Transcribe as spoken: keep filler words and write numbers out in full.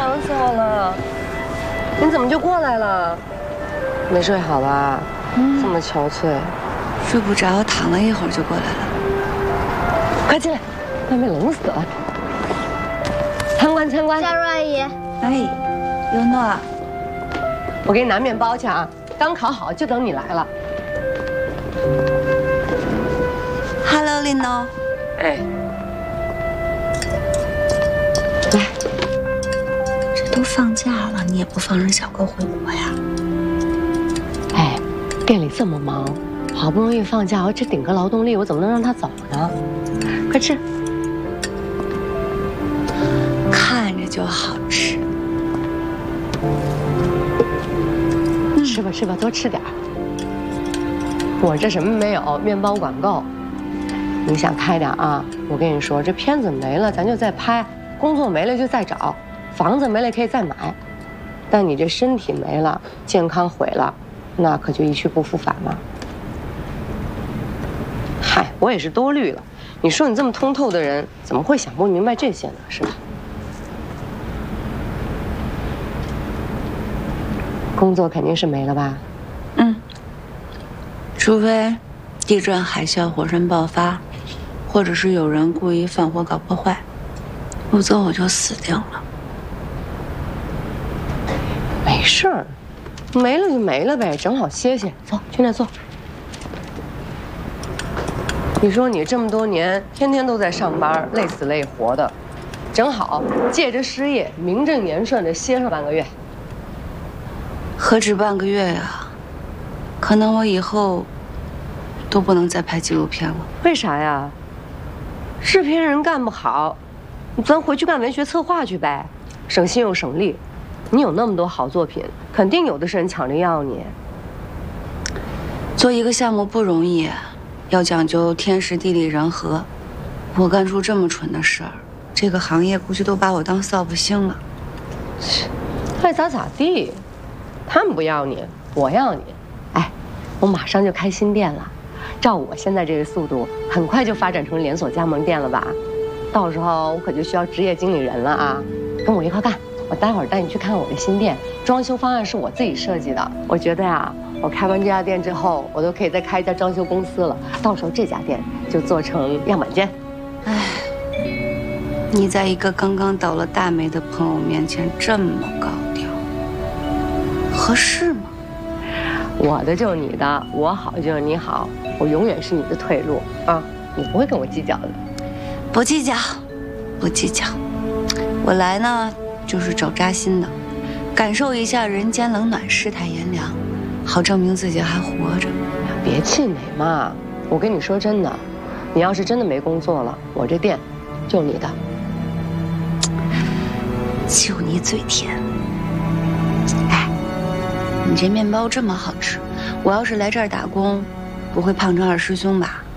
想死我了！你怎么就过来了？没睡好吧？嗯，这么憔悴。 睡不着，躺了一会儿就过来了。 快进来，外面冷死了。参观参观。 加入阿姨。 哎，尤诺， 我给你拿面包去啊，刚烤好，就等你来了。 Hello， 丽诺。 哎。来。 这都放假了，你也不放任小哥回国呀？ 哎，店里这么忙，好不容易放假，我这顶个劳动力，我怎么能让他走呢？快吃。 看着就好吃。 吃吧吃吧，多吃点儿。我这什么没有，面包管够。你想开点啊？我跟你说，这片子没了咱就再拍，工作没了就再找，房子没了可以再买。但你这身体没了，健康毁了，那可就一去不复返了。嗨，我也是多虑了。你说你这么通透的人，怎么会想不明白这些呢？是吧？工作肯定是没了吧？ 嗯，除非地震、海啸、火山爆发，或者是有人故意放火搞破坏，否则我就死定了。 没事儿，没了就没了呗，正好歇歇。走，去那坐。你说你这么多年天天都在上班，累死累活的，正好借着失业，名正言顺的歇上半个月。 何止半个月呀？可能我以后都不能再拍纪录片了。 为啥呀？制片人干不好，咱回去干文学策划去呗，省心又省力。你有那么多好作品，肯定有的是人抢着要你。 做一个项目不容易，要讲究天时地利人和。我干出这么蠢的事儿，这个行业估计都把我当扫把星了。 爱咋咋地。他们不要你，我要你。哎，我马上就开新店了，照我现在这个速度，很快就发展成连锁加盟店了吧？到时候我可就需要职业经理人了啊！跟我一块干，我待会儿带你去看我的新店，装修方案是我自己设计的。我觉得呀，我开完这家店之后，我都可以再开一家装修公司了。到时候这家店就做成样板间。 哎，你在一个刚刚倒了大霉的朋友面前这么高调。合适吗？ 我的就是你的，我好就是你好，我永远是你的退路啊！你不会跟我计较的。 不计较，不计较。我来呢，就是找扎心的，感受一下人间冷暖、世态炎凉，好证明自己还活着。 别气馁嘛！我跟你说真的，你要是真的没工作了，我这店就你的。 就你嘴甜。哎。你这面包这么好吃，我要是来这儿打工，不会胖成二师兄吧？